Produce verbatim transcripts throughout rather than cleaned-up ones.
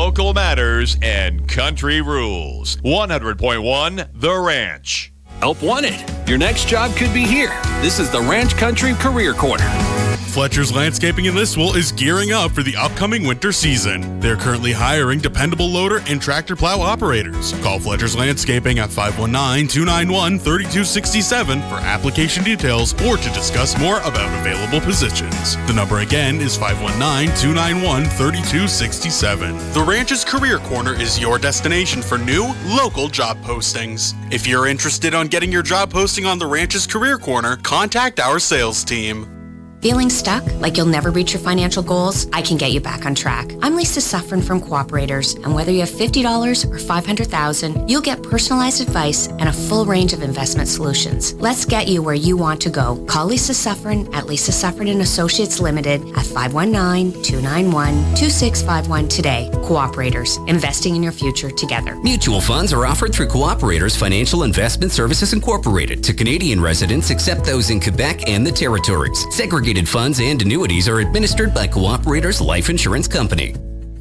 local matters and country rules. one hundred point one The Ranch. Help wanted. Your next job could be here. This is the Ranch Country Career Corner. Fletcher's Landscaping in Listowel is gearing up for the upcoming winter season. They're currently hiring dependable loader and tractor plow operators. Call Fletcher's Landscaping at five one nine, two nine one, three two six seven for application details or to discuss more about available positions. The number again is five one nine, two nine one, three two six seven. The Ranch's Career Corner is your destination for new, local job postings. If you're interested on getting your job posting on the Ranch's Career Corner, contact our sales team. Feeling stuck? Like you'll never reach your financial goals? I can get you back on track. I'm Lisa Suffren from Cooperators, and whether you have fifty dollars or five hundred thousand dollars, you'll get personalized advice and a full range of investment solutions. Let's get you where you want to go. Call Lisa Suffren at Lisa Suffren and Associates Limited at five one nine, two nine one, two six five one today. Cooperators, investing in your future together. Mutual funds are offered through Cooperators Financial Investment Services Incorporated to Canadian residents except those in Quebec and the Territories. Segregated funds and annuities are administered by Cooperators Life Insurance Company.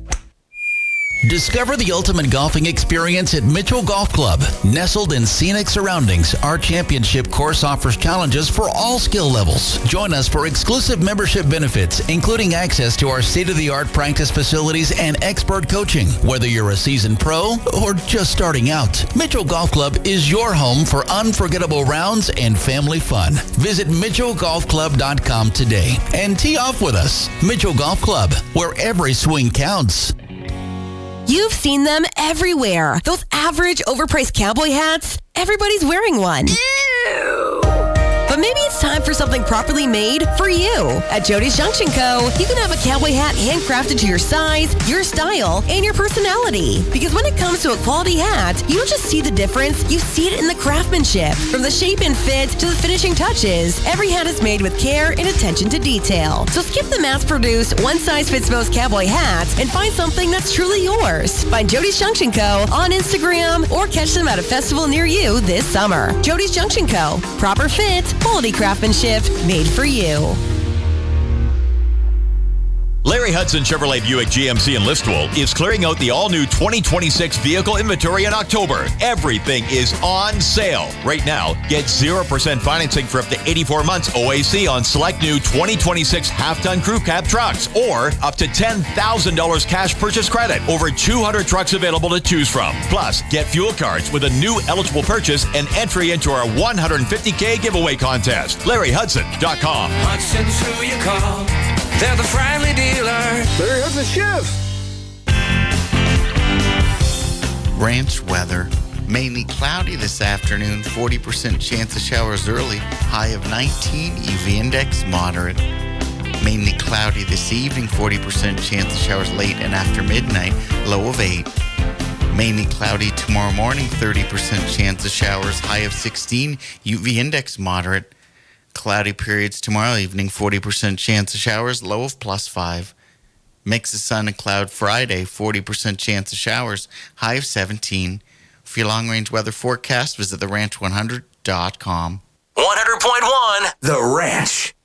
Discover the ultimate golfing experience at Mitchell Golf Club. Nestled in scenic surroundings, our championship course offers challenges for all skill levels. Join us for exclusive membership benefits, including access to our state-of-the-art practice facilities and expert coaching. Whether you're a seasoned pro or just starting out, Mitchell Golf Club is your home for unforgettable rounds and family fun. Visit mitchell golf club dot com today and tee off with us. Mitchell Golf Club, where every swing counts. You've seen them everywhere. Those average, overpriced cowboy hats. Everybody's wearing one. Ew. But maybe it's time for something properly made for you. At Jody's Junction Co., you can have a cowboy hat handcrafted to your size, your style, and your personality. Because when it comes to a quality hat, you don't just see the difference, you see it in the craftsmanship. From the shape and fit to the finishing touches, every hat is made with care and attention to detail. So skip the mass-produced, one-size-fits-most cowboy hats and find something that's truly yours. Find Jody's Junction Co. on Instagram or catch them at a festival near you this summer. Jody's Junction Co. Proper fit, quality craftsmanship, made for you. Larry Hudson Chevrolet Buick G M C in Listowel is clearing out the all-new twenty twenty-six vehicle inventory in October. Everything is on sale. Right now, get zero percent financing for up to eighty-four months O A C on select new twenty twenty-six half-ton crew cab trucks or up to ten thousand dollars cash purchase credit. Over two hundred trucks available to choose from. Plus, get fuel cards with a new eligible purchase and entry into our one hundred fifty thousand giveaway contest. Larry Hudson dot com. Hudson's who you call. They're the friendly dealer. Larry Hudson Chef. Ranch weather. Mainly cloudy this afternoon. forty percent chance of showers early. High of nineteen. U V index moderate. Mainly cloudy this evening. forty percent chance of showers late and after midnight. Low of eight. Mainly cloudy tomorrow morning. thirty percent chance of showers. High of sixteen. U V index moderate. Cloudy periods tomorrow evening, forty percent chance of showers, low of plus five. Mix of sun and cloud Friday, forty percent chance of showers, high of seventeen. For your long-range weather forecast, visit the ranch one hundred dot com. one hundred point one The Ranch.